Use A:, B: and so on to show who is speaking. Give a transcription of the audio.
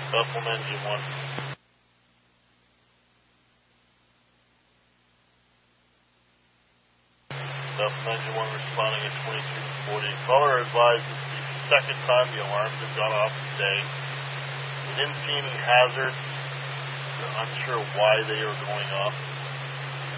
A: Duffel engine 1. Duffel engine 1 responding at 2240. Caller advised this is the second time the alarms have gone off today. We didn't see any hazards. I'm unsure why they are going off.